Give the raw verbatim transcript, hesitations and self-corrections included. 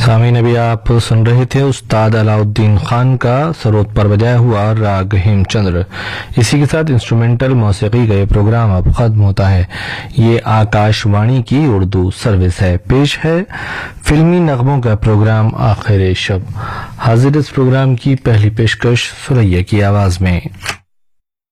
सामीन अभी आप सुन रहे थे उस्ताद अलाउद्दीन खान का सरोद पर बजाया हुआ राग हेमचंद्र। इसी के साथ इंस्ट्रूमेंटल मौसीकी का ये प्रोग्राम अब खत्म होता है। ये आकाशवाणी की उर्दू सर्विस है। पेश है फिल्मी नगमों का प्रोग्राम आखिर शब। हाजिर इस प्रोग्राम की पहली पेशकश सुरैया की आवाज में।